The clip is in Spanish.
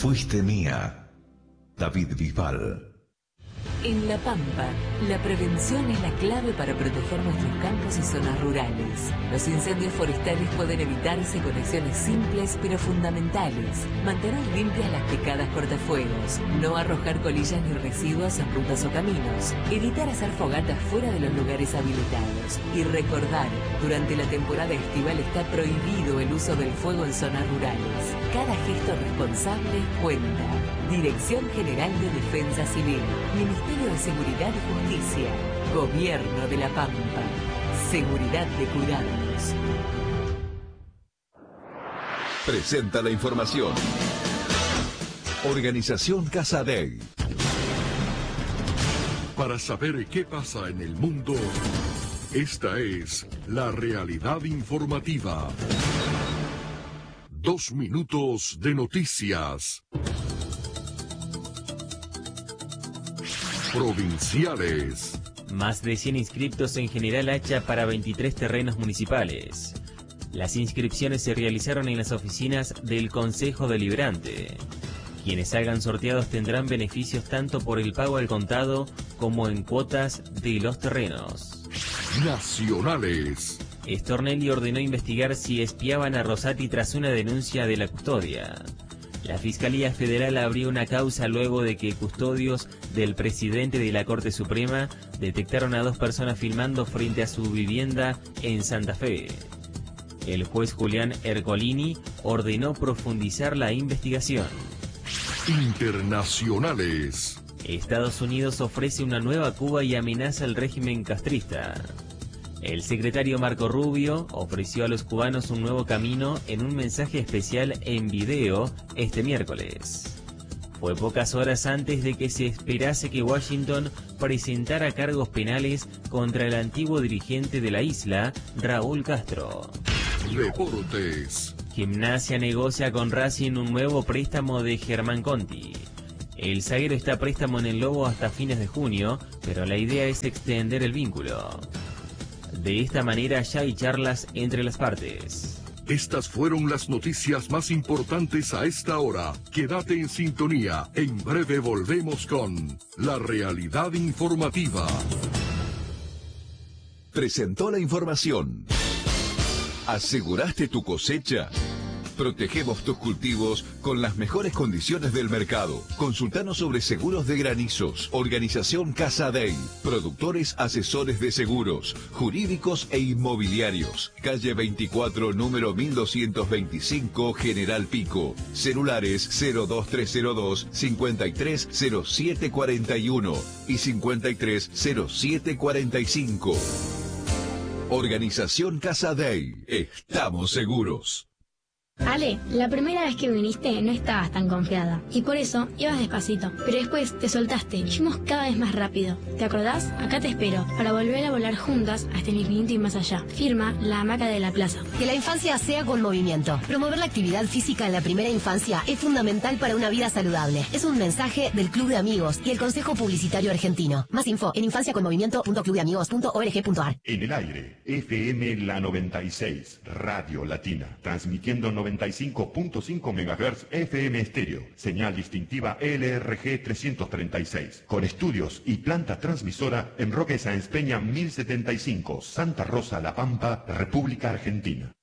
fuiste mía. David Bisbal. En La Pampa, la prevención es la clave para proteger nuestros campos y zonas rurales. Los incendios forestales pueden evitarse con acciones simples pero fundamentales. Mantener limpias las picadas cortafuegos, no arrojar colillas ni residuos en rutas o caminos, evitar hacer fogatas fuera de los lugares habilitados y recordar, durante la temporada estival está prohibido el uso del fuego en zonas rurales. Cada gesto responsable cuenta. Dirección General de Defensa Civil, Ministerio de Seguridad y Justicia, Gobierno de La Pampa. Seguridad de cuidarnos. Presenta la información. Organización Casa Dei. Para saber qué pasa en el mundo, esta es la realidad informativa. 2 minutos de noticias. Provinciales. Más de 100 inscriptos en General Hacha para 23 terrenos municipales. Las inscripciones se realizaron en las oficinas del Consejo Deliberante. Quienes salgan sorteados tendrán beneficios tanto por el pago al contado como en cuotas de los terrenos. Nacionales. Stornelli ordenó investigar si espiaban a Rosati tras una denuncia de la custodia. La Fiscalía Federal abrió una causa luego de que custodios del presidente de la Corte Suprema detectaron a 2 personas filmando frente a su vivienda en Santa Fe. El juez Julián Ercolini ordenó profundizar la investigación. Internacionales. Estados Unidos ofrece una nueva Cuba y amenaza al régimen castrista. El secretario Marco Rubio ofreció a los cubanos un nuevo camino en un mensaje especial en video este miércoles. Fue pocas horas antes de que se esperase que Washington presentara cargos penales contra el antiguo dirigente de la isla, Raúl Castro. Deportes. Gimnasia negocia con Racing un nuevo préstamo de Germán Conti. El zaguero está a préstamo en el Lobo hasta fines de junio, pero la idea es extender el vínculo. De esta manera ya hay charlas entre las partes. Estas fueron las noticias más importantes a esta hora. Quédate en sintonía. En breve volvemos con La Realidad Informativa. Presentó la información. ¿Aseguraste tu cosecha? Protegemos tus cultivos con las mejores condiciones del mercado. Consultanos sobre seguros de granizos. Organización Casa Dei. Productores asesores de seguros, jurídicos e inmobiliarios. Calle 24, número 1225, General Pico. Celulares 02302 530741 y 530745. Organización Casa Dei. Estamos seguros. Ale, la primera vez que viniste no estabas tan confiada y por eso ibas despacito, pero después te soltaste y fuimos cada vez más rápido. ¿Te acordás? Acá te espero para volver a volar juntas hasta el infinito y más allá. Firma La Hamaca de la Plaza. Que la infancia sea con movimiento. Promover la actividad física en la primera infancia es fundamental para una vida saludable. Es un mensaje del Club de Amigos y el Consejo Publicitario Argentino. Más info en infanciaconmovimiento.clubdeamigos.org.ar. En el aire, FM La 96, Radio Latina, transmitiendo 95.5 MHz FM estéreo, señal distintiva LRG 336, con estudios y planta transmisora en Roque Sáenz Peña 1075, Santa Rosa, La Pampa, República Argentina.